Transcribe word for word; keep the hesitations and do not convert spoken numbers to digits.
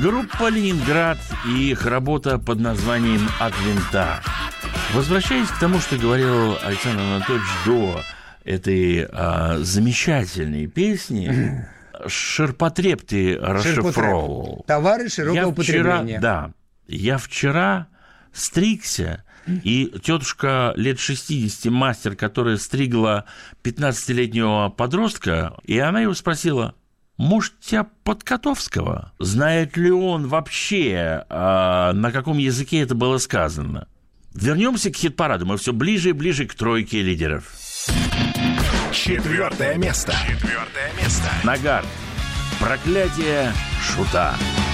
Группа «Ленинград» и их работа под названием «От винта». Возвращаясь к тому, что говорил Александр Анатольевич до этой а, замечательной песни, ширпотреб ты расшифровывал. Товары широкого я употребления. Вчера, да, я вчера стригся, и тетушка лет шестидесяти, мастер, которая стригла пятнадцатилетнего подростка, и она его спросила: может, тебя Подкотовского? Знает ли он вообще, а, на каком языке это было сказано? Вернемся к хит-параду. Мы все ближе и ближе к тройке лидеров. Четвертое место. Четвертое место. Нагар. Проклятие шута.